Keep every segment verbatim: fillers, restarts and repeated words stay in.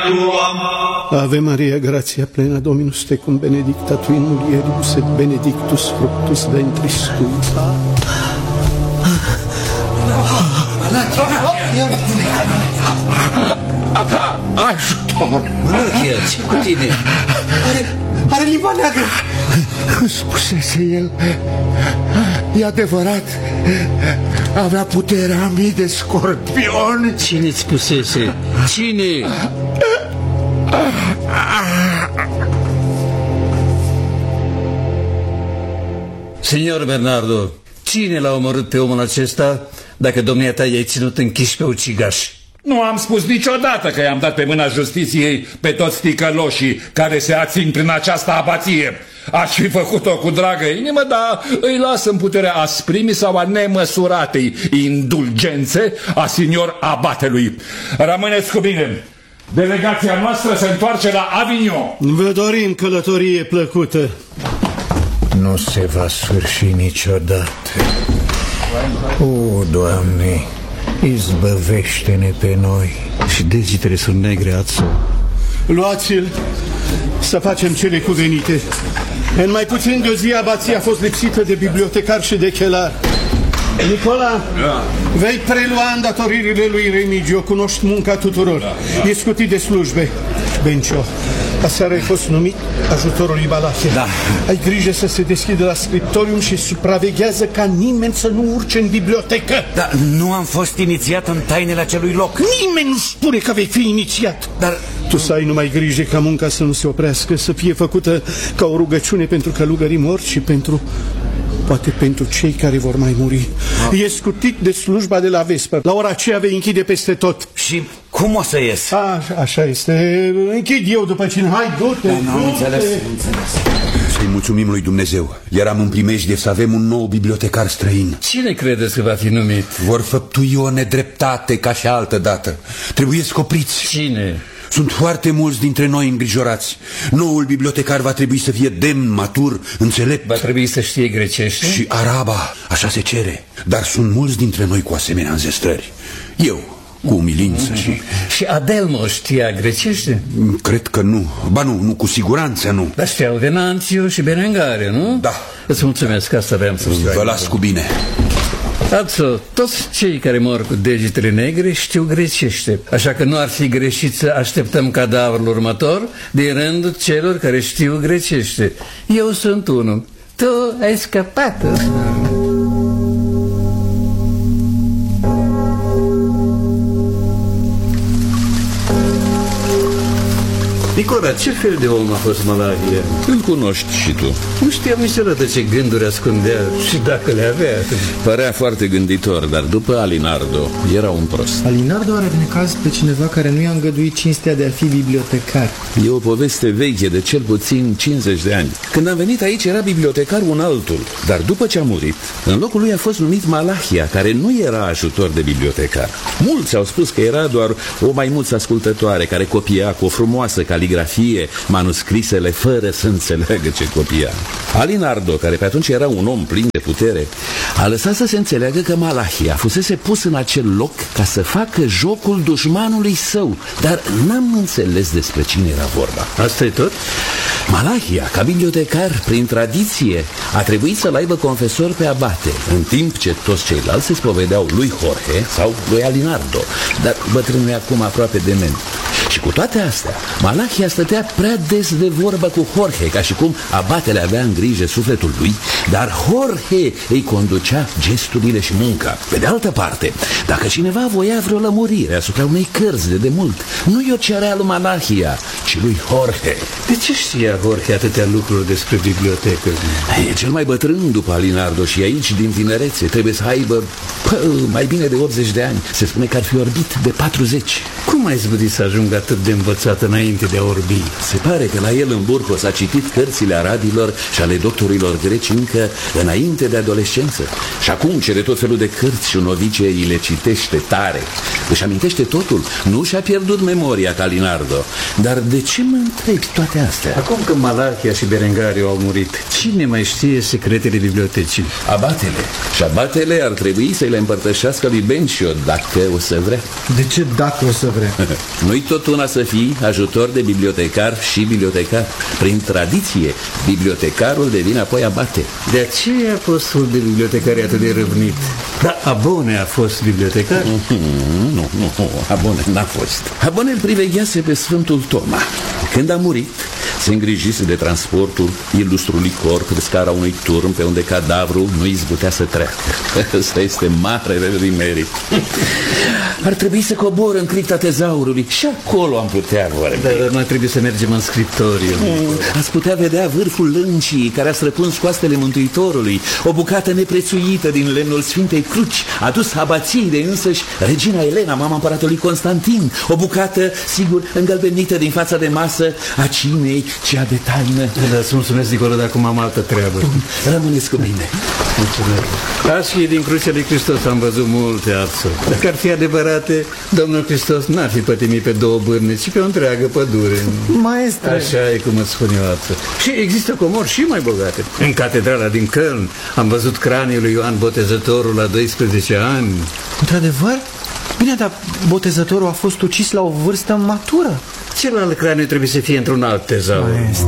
tua. Ave Maria, gratia plena, Dominus tecum, benedicta tu in mulieribus et benedictus fructus ventris tui. Ajutor! Malachia, ce cu tine? Are, are limba neagră. Îmi spusese el. E adevărat. Avea puterea mii de scorpioni. Cine-ți spusese? Cine? Signor Bernardo, cine l-a omorât pe omul acesta dacă domnia ta i-ai ținut închiși pe ucigași? Nu am spus niciodată că i-am dat pe mâna justiției pe toți ticăloșii care se ațin prin această apatie. Aș fi făcut-o cu dragă inimă, dar îi las în puterea asprimii sau a nemăsuratei indulgențe a signor abatelui. Rămâneți cu bine. Delegația noastră se întoarce la Avignon. Vă dorim călătorie plăcută. Nu se va sfârși niciodată. O, Doamne, izbăvește-ne pe noi. Și degetele sunt negre, Ațo. Luați-l să facem cele cuvenite. În mai puțin de o zi abația a fost lipsită de bibliotecar și de chelar. Nicola, da. Vei prelua îndatoririle lui Remigio. Cunoști munca tuturor, da. E scutit de slujbe. Bencio, aseară ai fost numit ajutorul lui Malachia. Da. Ai grijă să se deschidă la scriptorium și supraveghează ca nimeni să nu urce în bibliotecă. Dar nu am fost inițiat în tainele acelui loc. Nimeni nu spune că vei fi inițiat. Dar tu să ai numai grijă ca munca să nu se oprească, să fie făcută ca o rugăciune pentru călugării morți și pentru... poate pentru cei care vor mai muri. Ah. E scutit de slujba de la vespă. La ora aceea vei închide peste tot. Și cum o să ies? A, așa este. Închid eu după cine. Hai, du-te, da, nu, înțeles, înțeles. Să-i mulțumim lui Dumnezeu. Eram în primejde să avem un nou bibliotecar străin. Cine credeți că va fi numit? Vor făptui o nedreptate ca și altă dată. Trebuie scopriți. Cine? Sunt foarte mulți dintre noi îngrijorați. Noul bibliotecar va trebui să fie demn, matur, înțelept. Va trebui să știe grecește și araba, așa se cere. Dar sunt mulți dintre noi cu asemenea înzestrări. Eu, cu umilință mm-hmm. și... Și Adelmo știa grecește? Cred că nu. Ba nu, nu, cu siguranță nu. Dar știau Venanțiu și Berengare, nu? Da. Îți mulțumesc, asta vreau să știu. Vă las cu bine. Ațo, toți cei care mor cu degetele negre știu grecește, așa că nu ar fi greșit să așteptăm cadavrul următor din rândul celor care știu grecește. Eu sunt unul. Tu ai scăpat. Nicola, ce fel de om a fost Malachia? Îl cunoști și tu. Nu știam niciodată ce gânduri ascundea și dacă le avea. Părea foarte gânditor, dar după Alinardo era un prost. Alinardo are în necaz pe cineva care nu i-a îngăduit cinstea de a fi bibliotecar. E o poveste veche de cel puțin cincizeci de ani. Când am venit aici era bibliotecar un altul, dar după ce a murit, în locul lui a fost numit Malachia, care nu era ajutor de bibliotecar. Mulți au spus că era doar o maimuță ascultătoare care copia cu o frumoasă caligrafie manuscrisele fără să înțeleagă ce copia. Alinardo, care pe atunci era un om plin de putere, a lăsat să se înțeleagă că Malachia fusese pus în acel loc ca să facă jocul dușmanului său, dar n-am înțeles despre cine era vorba. Asta e tot? Malachia, ca bibliotecar, prin tradiție, a trebuit să-l aibă confesor pe abate, în timp ce toți ceilalți se spovedeau lui Jorge sau lui Alinardo, dar bătrânul e acum aproape dement. Și cu toate astea, Malachia stătea prea des de vorbă cu Jorge, ca și cum abatele avea în grijă sufletul lui, dar Jorge îi conducea gesturile și munca. Pe de altă parte, dacă cineva voia vreo lămurire asupra unei cărți de demult, nu i-o cerea lui Malachia, ci lui Jorge. De ce știa Jorge atâtea lucruri despre bibliotecă? E cel mai bătrân după Alinardo și aici, din tinerețe, trebuie să aibă pă, mai bine de optzeci de ani. Se spune că ar fi orbit de patruzeci. Cum ai zbutit să ajungă atât de învățat înainte de a orbi? Se pare că la el în Burgos a citit cărțile arabilor și ale doctorilor greci încă înainte de adolescență. Și acum cere tot felul de cărți și un novice îi le citește tare. Își amintește totul, nu și-a pierdut memoria ca Alinardo. Dar de ce mă întrebi toate astea? Acum că Malachia și Berengariu au murit, cine mai știe secretele bibliotecii? Abatele. Și abatele ar trebui să le împărtășească lui Bencio, dacă o să vrea. De ce dacă o să vrea? Nu-i tot una să fii ajutor de bibliotecar și bibliotecar. Prin tradiție, bibliotecarul devine apoi abate. De aceea postul de bibliotecari atât de răvnit. Dar Abone a fost bibliotecar? Nu, nu, nu, Abone n-a fost. Abone îl priveghease pe Sfântul Toma. Când a murit, se îngrijise de transportul ilustrului corp de scara unui turn pe unde cadavrul nu izbutea să treacă. Ăsta este marele lui merit. Ar trebui să cobor în cripta tezaurului și acolo am putea vorbi. Dar noi trebuie să mergem în scriptoriu. Ați putea vedea vârful lâncii care a străpuns coastele Mântuitorului, o bucată neprețuită din lemnul Sfintei Cruci, adus abației de însăși regina Elena, mama împăratului Constantin, o bucată, sigur, îngălbenită din fața de masă a cinei cea de taină. Da, îți mulțumesc, Nicola, dar acum am altă treabă. Rămâneți cu mine. Mulțumesc. Așa din crucea lui Hristos am văzut multe, Ațo. Dacă ar fi adevărate, Domnul Hristos n-ar fi pătimit pe două bârne, ci pe o întreagă pădure. Maestre! Așa e cum îți spun eu, Ațo. Și există comori și mai bogate. În catedrala din Köln am văzut craniul lui Ioan Botezătorul la doisprezece ani. Într-adevăr? Bine, dar Botezătorul a fost ucis la o vârstă matură. Celălalt craniu trebuie să fie într-un alt tezaur. Maestre!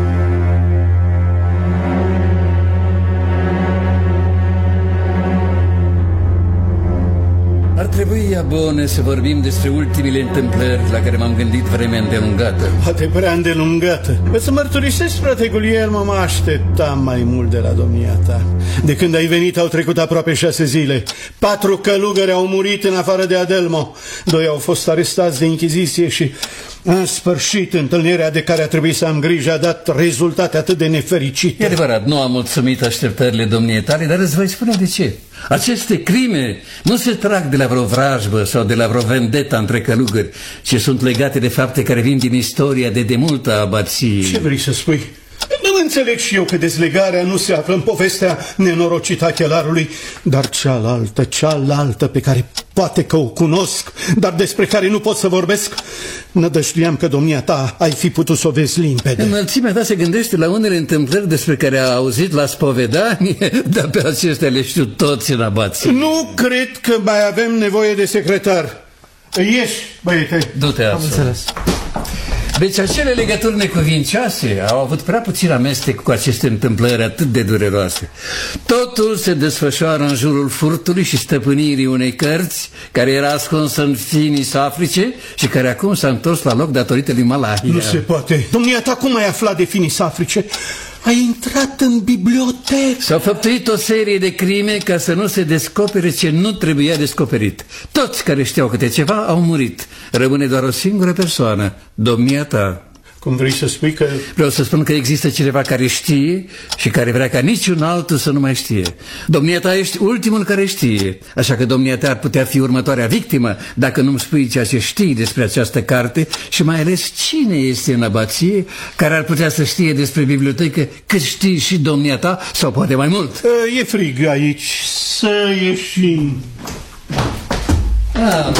Ar trebui, Abone, să vorbim despre ultimile întâmplări la care m-am gândit vremea îndelungată. Poate prea îndelungată. Să mărturisesc, frate Guglielmo, mă așteptam mai mult de la domnia ta. De când ai venit au trecut aproape șase zile. Patru călugări au murit în afară de Adelmo. Doi au fost arestați de Inchiziție și, în sfârșit, întâlnirea de care a trebuit să am grijă a dat rezultate atât de nefericite. E adevărat, nu am mulțumit așteptările domniei tale, dar îți voi spune de ce. Aceste crime nu se trag de la vreo vrajbă sau de la vreo vendeta între călugări, ci sunt legate de fapte care vin din istoria de demultă abație. Ce vrei să spui? Nu înțeleg și eu că dezlegarea nu se află în povestea nenorocită a chelarului, dar cealaltă, cealaltă pe care poate că o cunosc, dar despre care nu pot să vorbesc, nădăjduiam că domnia ta ai fi putut să o vezi limpede. Înălțimea ta se gândește la unele întâmplări despre care a auzit la spovedanie, dar pe acestea le știu toți în abație. Nu cred că mai avem nevoie de secretar. Ieși, băiete. Du-te, Am Ațo. înțeles. Deci acele legături necuvincioase au avut prea puțin amestec cu aceste întâmplări atât de dureroase. Totul se desfășoară în jurul furtului și stăpânirii unei cărți care era ascunsă în finis Africe și care acum s-a întors la loc datorită lui Malachia. Nu se poate. Domnia ta cum ai aflat de finis Africe? Ai intrat în bibliotecă. S-au făptuit o serie de crime ca să nu se descopere ce nu trebuia descoperit. Toți care știau câte ceva au murit. Rămâne doar o singură persoană, domnia ta. Cum vrei să spui că... Vreau să spun că există cineva care știe și care vrea ca niciun altul să nu mai știe. Domnia ta ești ultimul care știe, așa că domnia ta ar putea fi următoarea victimă dacă nu-mi spui ceea ce știi despre această carte și mai ales cine este în abație care ar putea să știe despre bibliotecă cât știi și domnia ta sau poate mai mult. E frig aici. Să ieșim. Ah,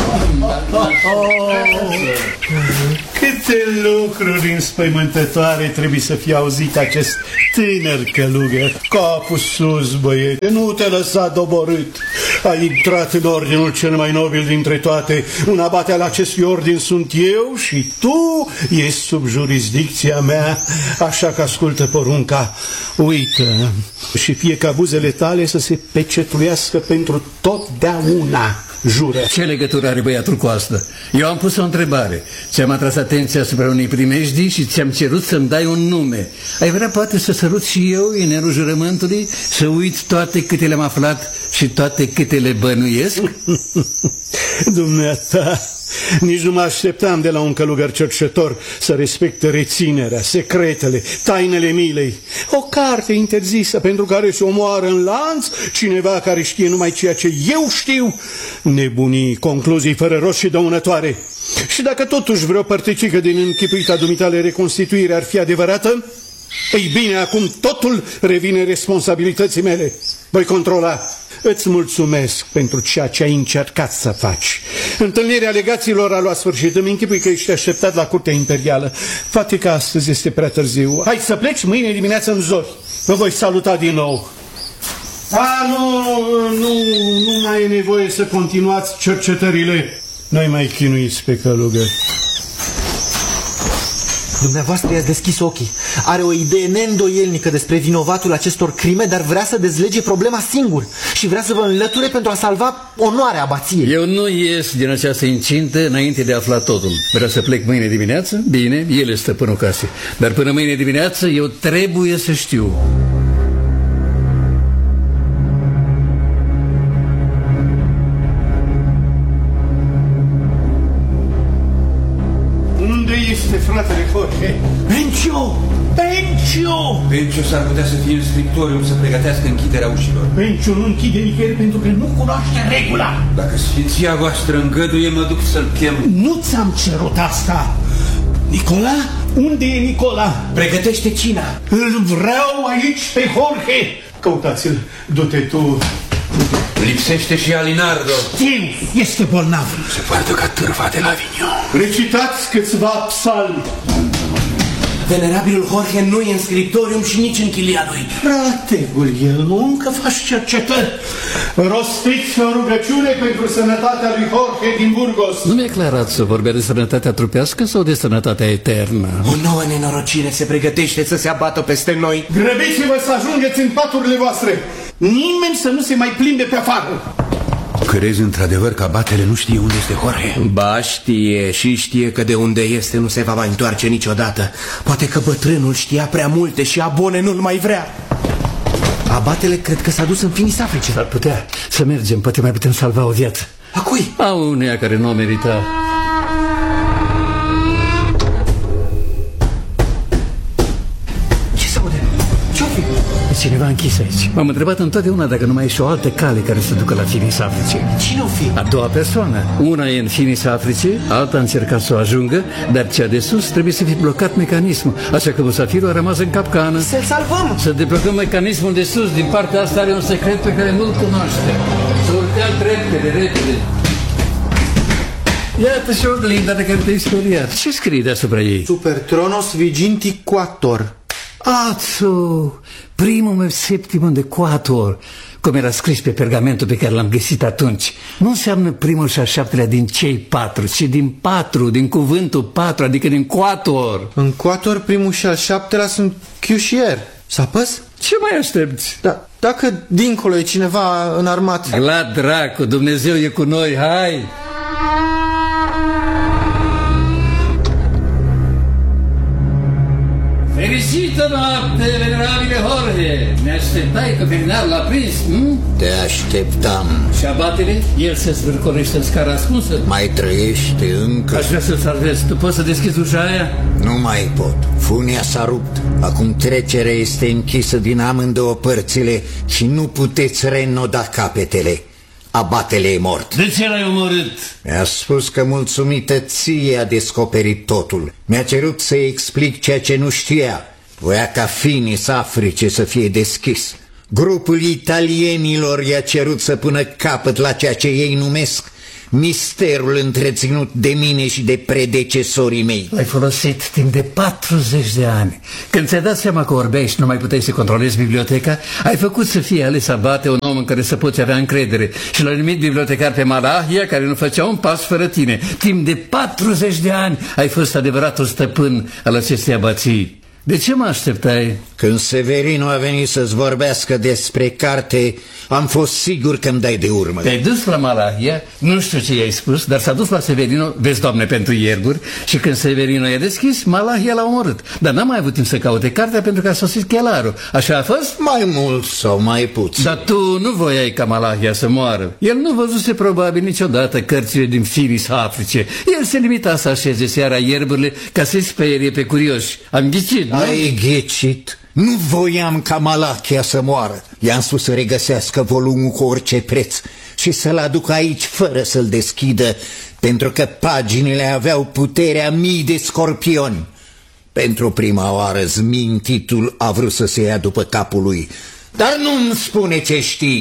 Câte lucruri înspăimântătoare trebuie să fie auzit acest tânăr călugăr. Capul sus, băiete, nu te lăsa doborât. Ai intrat în ordinul cel mai nobil dintre toate. Un abate al acestui ordin sunt eu și tu ești sub jurisdicția mea. Așa că ascultă porunca. Uită și fie ca buzele tale să se pecetuiască pentru totdeauna. Jură. ce legătură are băiatul cu asta? Eu am pus o întrebare. Ți-am atras atenția asupra unei primejdii și ți-am cerut să-mi dai un nume. Ai vrea poate să sărut și eu inerul jurământului, să uit toate câte le-am aflat și toate câte le bănuiesc? Dumneata, nici nu mă așteptam de la un călugăr cercetător să respecte reținerea, secretele, tainele milei. O carte interzisă pentru care se omoară în lanț cineva care știe numai ceea ce eu știu. Nebunii, concluzii fără rost și dăunătoare. Și dacă totuși vreo părticică din închipuita dumitale reconstituire ar fi adevărată, ei bine, acum totul revine responsabilității mele. Voi controla. îți mulțumesc pentru ceea ce ai încercat să faci. Întâlnirea legaților a luat sfârșit. Îmi închipui că ești așteptat la Curtea Imperială. Poate că astăzi este prea târziu. Hai să pleci mâine dimineață în zori. Vă voi saluta din nou. A, nu, nu, nu mai e nevoie să continuați cercetările. Noi mai chinuiți pe călugări. Dumneavoastră i-ați deschis ochii. Are o idee neîndoielnică despre vinovatul acestor crime, dar vrea să dezlege problema singur și vrea să vă înlăture pentru a salva onoarea abației. Eu nu ies din această incintă înainte de a afla totul. Vreau să plec mâine dimineață? Bine, el este stăpânul casei. Dar până mâine dimineață eu trebuie să știu. Este fratele Jorge. Bencio! Bencio! Bencio s-ar putea să fie în scriptorium să pregătească închiderea ușilor. Bencio nu închide nicăieri pentru că nu cunoaște regula. Dacă sfinția voastră îngăduie, mă duc să-l chem. Nu ți-am cerut asta. Nicola? Unde e Nicola? Pregătește cina. Îl vreau aici pe Jorge. Căutați-l. Du-te tu. Lipsește și Alinardo. Știu, este bolnav. Se poartă ca târfa de la Avignon. Recitați câțiva psalmi. Venerabilul Jorge nu e în scriptorium și nici în chilia lui. Frate, el nu încă faci cercetări. Rostiți o rugăciune pentru sănătatea lui Jorge din Burgos. Nu mi-e clar să vorbea de sănătatea trupească sau de sănătatea eternă. O nouă nenorocire se pregătește să se abată peste noi. Grăbiți-vă să ajungeți în paturile voastre. Nimeni să nu se mai plimbe pe afară. Crezi într-adevăr că abatele nu știe unde este Jorge? Ba, știe și știe că de unde este nu se va mai întoarce niciodată. Poate că bătrânul știa prea multe și Abone nu-l mai vrea. Abatele cred că s-a dus în finis Africe. S-ar putea să mergem, poate mai putem salva o viață. A cui? A uneia care nu o merita. Ce se aude? Ce-o fi? Cineva închis aici. M-am întrebat întotdeauna dacă nu mai e și o altă cale care să ducă la finis Africe. Cine-o fi? A doua persoană. Una e în finis Africe, alta a încercat să o ajungă, dar cea de sus trebuie să fie blocat mecanismul. Așa că musafirul a rămas în capcană. Să-l salvăm! Să deblocăm mecanismul de sus. Din partea asta are un secret pe care nu-l cunoaște. Să urcăm repede, repede. Iată și oglinda de care te-ai speriat. Ce scrie deasupra ei? Super Tronos Viginti Quattor. Ațu, primul septimul de quator, cum era scris pe pergamentul pe care l-am găsit atunci. Nu înseamnă primul și al șaptelea din cei patru, ci din patru, din cuvântul patru, adică din quator. În Quattor primul și al șaptelea sunt Q și R. Să apăs? Ce mai aștepți? Da, dacă dincolo e cineva înarmat. La dracu, Dumnezeu e cu noi, hai! Fericită noapte, venerabile Jorge! Ne așteptai că Bernard l-a prins, nu? Te așteptam. Și abatele? El se zvârcolește în scara ascunsă? Mai trăiește încă? Aș vrea să-l salvez. Tu poți să deschizi ușa aia? Nu mai pot. Funia s-a rupt. Acum trecerea este închisă din amândouă părțile și nu puteți reînnoda capetele. Abatele e mort. De ce l-ai omorât? Mi-a spus că mulțumită ție a descoperit totul. Mi-a cerut să-i explic ceea ce nu știa. Voia ca finis Africe să fie deschis. Grupul italienilor i-a cerut să pună capăt la ceea ce ei numesc misterul întreținut de mine și de predecesorii mei. L-ai folosit timp de patruzeci de ani. Când ți-ai dat seama că orbeai și nu mai puteai să controlezi biblioteca, ai făcut să fie ales abate un om în care să poți avea încredere și l-ai numit bibliotecar pe Malahia, care nu făcea un pas fără tine. Timp de patruzeci de ani ai fost adevăratul stăpân al acestei abații. De ce mă așteptai? Când Severino a venit să-ți vorbească despre carte, am fost sigur că îmi dai de urmă. Te-ai dus la Malahia, nu știu ce i-ai spus, dar s-a dus la Severino, vezi, Doamne, pentru ierburi, și când Severino i-a deschis, Malahia l-a omorât. Dar n-a mai avut timp să caute cartea pentru că a sosit chelarul. Așa a fost? Mai mult sau mai puțin. Dar tu nu voiai ca Malahia să moară. El nu văzuse probabil niciodată cărțile din finis Africe. El se limita să așeze seara ierburile ca să-i sperie pe curioși. Am ghicit, nu? Ai ghicit? Nu voiam ca Malachia să moară. I-am spus să regăsească volumul cu orice preț și să-l aduc aici fără să-l deschidă, pentru că paginile aveau puterea mii de scorpioni. Pentru prima oară zmintitul a vrut să se ia după capul lui. Dar nu-mi spune ce știi.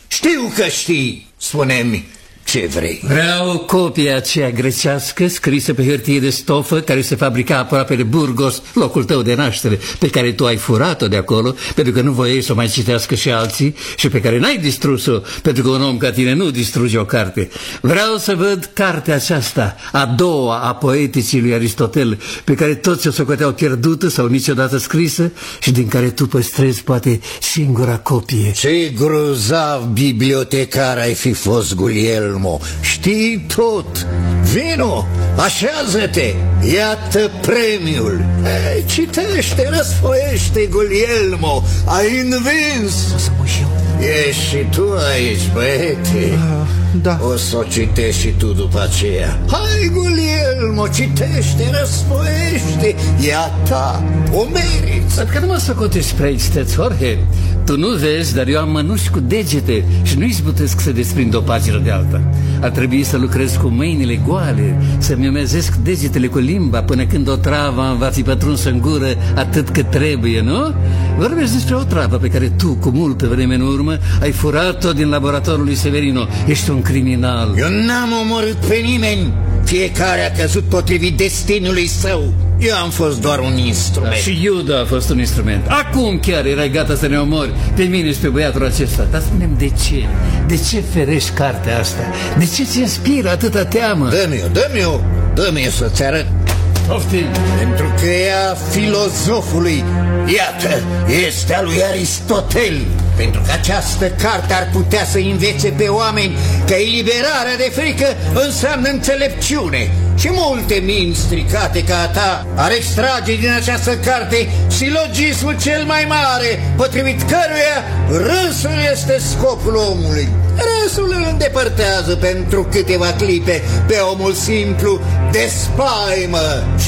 Știu că știi, spune-mi ce vrei. Vreau copia aceea grecească scrisă pe hârtie de stofă care se fabrica aproape de Burgos, locul tău de naștere, pe care tu ai furat-o de acolo pentru că nu voiai să o mai citească și alții și pe care n-ai distrus-o pentru că un om ca tine nu distruge o carte. Vreau să văd cartea aceasta, a doua a poeticii lui Aristotel, pe care toți o socoteau pierdută sau niciodată scrisă și din care tu păstrezi poate singura copie. Ce grozav bibliotecar ai fi fost, Guglielmo. Știi tot. Vino, așează-te. Iată premiul. Ei, citește, răsfoiește, Guglielmo. Ai învins. O să mă și eu. Ești și tu aici, băiete. Da. O să o citești și tu după aceea. Hai, Guglielmo, citește, răsfoiește. E a ta, o meriți. Pentru că nu mă socotești prea isteț, Jorge. Tu nu vezi, dar eu am mănuși cu degete și nu izbutesc să desprind o pagină de alta. Ar trebui să lucrez cu mâinile goale, să-mi umezesc degetele cu limba până când o travă va fi pătrunsă în gură atât cât trebuie, nu? Vorbești despre o travă pe care tu, cu multă vreme în urmă, ai furat-o din laboratorul lui Severino. Ești un criminal. Eu n-am omorât pe nimeni. Fiecare a căzut potrivit destinului său. Eu am fost doar un instrument. Da, și Iuda a fost un instrument. Acum chiar erai gata să ne omori pe mine și pe băiatul acesta. Dar spune-mi de ce? De ce ferești cartea asta? De ce ți inspiră atâta teamă? Dă-mi-o, dă-mi-o, dă-mi-o să-ți arăt. Poftim. Pentru că ea filozofului, iată, este a lui Aristotel. Pentru că această carte ar putea să învețe pe oameni că eliberarea de frică înseamnă înțelepciune. Și multe minți stricate ca a ta ar extrage din această carte silogismul cel mai mare, potrivit căruia râsul este scopul omului. Râsul îl îndepărtează pentru câteva clipe pe omul simplu de spaimă și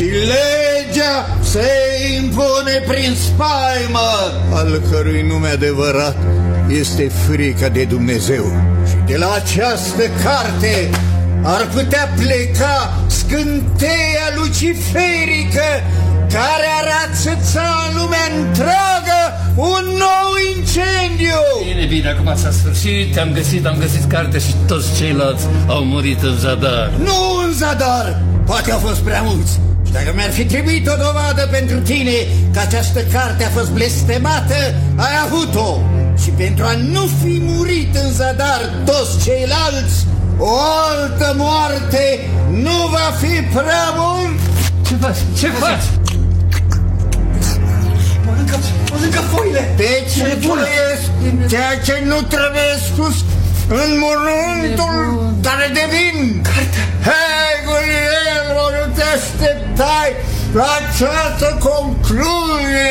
legea se impune prin spaimă, al cărui nume adevărat este frica de Dumnezeu. Și de la această carte ar putea pleca scânteia luciferică care arată în lumea întreagă un nou incendiu. Bine, bine, acum s-a sfârșit, am găsit, am găsit cartea și toți ceilalți au murit în zadar. Nu în zadar, poate au fost prea mulți. Și dacă mi-ar fi trebuit o dovadă pentru tine că această carte a fost blestemată, ai avut-o. Și pentru a nu fi murit în zadar toți ceilalți, o altă moarte nu va fi prea mult. Ce faci? Ce faci? Mănâncă, mănâncă foile. De ce trăiesc ceea ce nu trebuie spus în mormântul care devin? Hei, Guglielmo, nu te așteptai la această concluzie.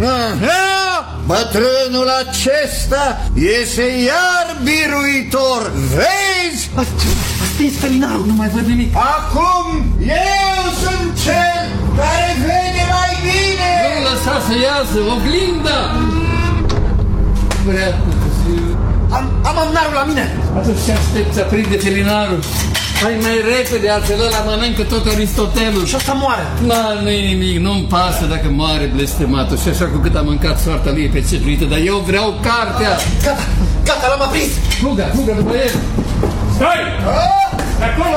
Bătrânul acesta iese iar biruitor. Vezi? A stins felinarul, nu mai văd nimic. Acum eu sunt cel care vede mai bine. Nu lăsa să iasă, oglinda! Vrea Am, am amnarul la mine. Atunci ce aștepți, aprinde felinarul. Hai mai repede, altfel ăla mănâncă tot Aristotelul. Și o să moară. Da, nu-i nimic, nu-mi pasă dacă moare blestematul. Și așa cu cât am mâncat soarta lui pe cetuită, dar eu vreau cartea. Gata, gata, l-am aprins. Fuga, fuga după el. Stai! De acolo!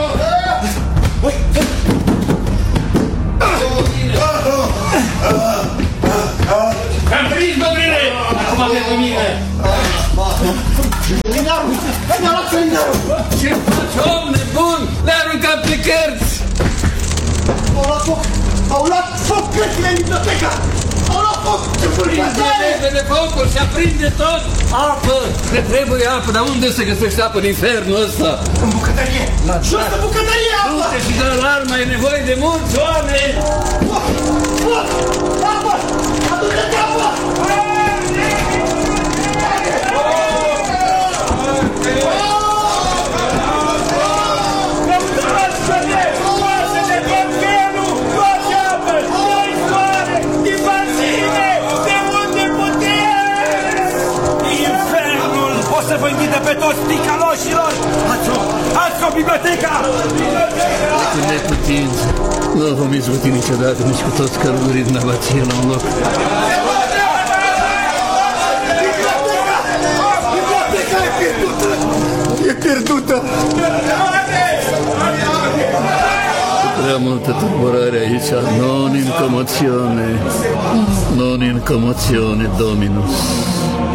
Am prins, băbrâne! Acum avem cu mine! Felinarul, mi-a luat felinarul. Ce faci, om nebun? Le-a aruncat pe cărți! Au luat foc, au luat foc cărțile în biblioteca. Au luat foc, ce Prinde repede focul și aprinde tot! Apă! Ne trebuie apă, dar unde se găsește apă în infernul ăsta? În bucătărie. Jos de bucătărie, apă. Du-te și dă alarma, e nevoie de mulți oameni! Foc, foc, apă, aduceți apă. Să vă înghidă pe toți ticaloșilor! Ați-o! Ați-o, biblioteca! Cu neputință. Nu vom izbuti niciodată nici cu toți călugării din abație la un loc. Biblioteca! Biblioteca e pierdută! pierdută! Prea multă tulburare aici, non in commozione, non in commozione, Dominus.